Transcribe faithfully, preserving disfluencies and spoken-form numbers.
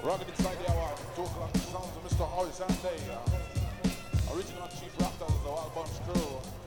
Rugged inside the hour, two o'clock sounds of Mister Horizonte. Uh, original Chief Raptors, the Wild Bunch crew.